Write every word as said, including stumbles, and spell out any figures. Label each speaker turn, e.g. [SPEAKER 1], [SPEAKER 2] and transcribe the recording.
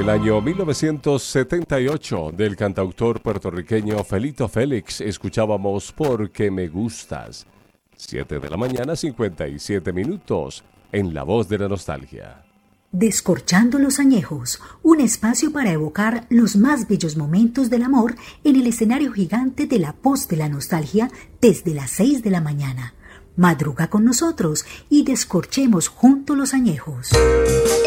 [SPEAKER 1] del año mil novecientos setenta y ocho del cantautor puertorriqueño Felito Félix, escuchábamos Porque me gustas. siete de la mañana, cincuenta y siete minutos, en La Voz de la Nostalgia.
[SPEAKER 2] Descorchando los añejos, un espacio para evocar los más bellos momentos del amor en el escenario gigante de La Voz de la Nostalgia desde las seis de la mañana. Madruga con nosotros y descorchemos juntos los añejos.